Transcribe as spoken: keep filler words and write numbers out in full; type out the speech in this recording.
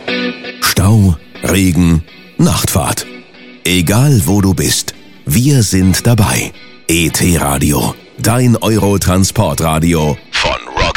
Stau, Regen, Nachtfahrt. Egal wo du bist, wir sind dabei. E T Radio, dein Euro-Transportradio